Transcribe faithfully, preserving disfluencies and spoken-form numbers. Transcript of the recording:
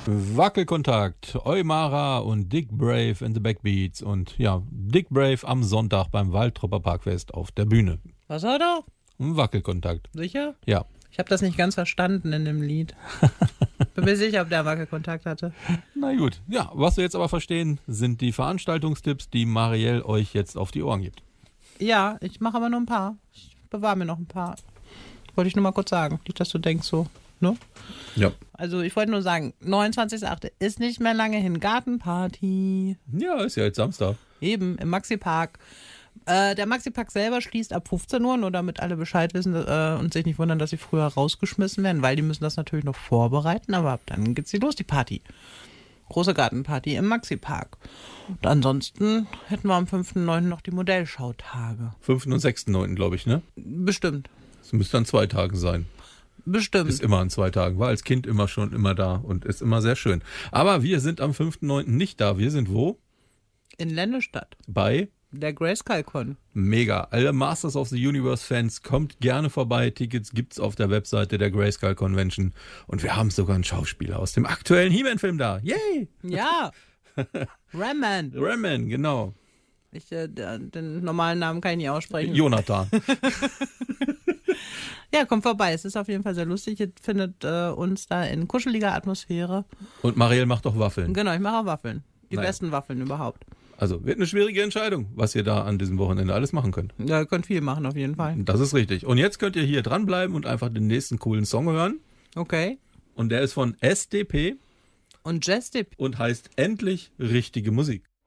Wackelkontakt, Eumara und Dick Brave in the Backbeats. Und ja, Dick Brave am Sonntag beim Waldtropper Parkfest auf der Bühne. Was war da? Ein Wackelkontakt. Sicher? Ja. Ich habe das nicht ganz verstanden in dem Lied. Bin mir sicher, ob der Wackelkontakt hatte. Na gut. Ja, was wir jetzt aber verstehen, sind die Veranstaltungstipps, die Marielle euch jetzt auf die Ohren gibt. Ja, ich mache aber nur ein paar. Ich bewahre mir noch ein paar. Wollte ich nur mal kurz sagen. Nicht, dass du denkst so, ne? Ja. Also ich wollte nur sagen, neunundzwanzigster achte ist nicht mehr lange hin. Gartenparty. Ja, ist ja jetzt Samstag. Eben, im Maxi-Park. Äh, der Maxi-Park selber schließt ab fünfzehn Uhr, nur damit alle Bescheid wissen äh, und sich nicht wundern, dass sie früher rausgeschmissen werden, weil die müssen das natürlich noch vorbereiten, aber ab dann geht's sie los, die Party. Große Gartenparty im Maxi-Park. Und ansonsten hätten wir am fünften neunten noch die Modellschautage. fünften und sechsten neunten glaube ich, ne? Bestimmt. Es müsste an zwei Tagen sein. Bestimmt. Ist immer an zwei Tagen. War als Kind immer schon immer da und ist immer sehr schön. Aber wir sind am fünften neunten nicht da. Wir sind wo? In Lennestadt. Bei? Der Grayskull-Con. Mega. Alle Masters of the Universe-Fans, kommt gerne vorbei. Tickets gibt's auf der Webseite der Grayskull Convention. Und wir haben sogar einen Schauspieler aus dem aktuellen He-Man-Film da. Yay! Ja. Ram-Man. Ram-Man, genau. Ich, äh, den normalen Namen kann ich nicht aussprechen. Jonathan. Ja, kommt vorbei. Es ist auf jeden Fall sehr lustig. Ihr findet äh, uns da in kuscheliger Atmosphäre. Und Marielle macht doch Waffeln. Genau, ich mache auch Waffeln. Die Naja. besten Waffeln überhaupt. Also wird eine schwierige Entscheidung, was ihr da an diesem Wochenende alles machen könnt. Ja, ihr könnt viel machen auf jeden Fall. Das ist richtig. Und jetzt könnt ihr hier dranbleiben und einfach den nächsten coolen Song hören. Okay. Und der ist von S D P Und Jestip. und heißt Endlich richtige Musik.